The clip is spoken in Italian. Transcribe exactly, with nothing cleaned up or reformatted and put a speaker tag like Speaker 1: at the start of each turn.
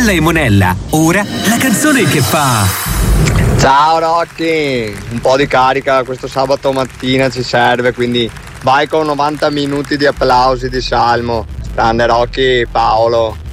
Speaker 1: Stella e Monella. Ora la canzone che fa...
Speaker 2: Ciao Rocky, un po' di carica questo sabato mattina ci serve, quindi vai con novanta minuti di applausi di Salmo. Grande Rocky, Paolo.